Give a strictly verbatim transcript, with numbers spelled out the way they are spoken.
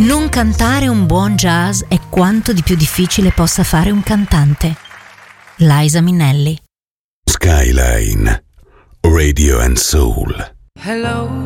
Non cantare un buon jazz è quanto di più difficile possa fare un cantante. Liza Minnelli. Skyline, Radio and Soul. Hello,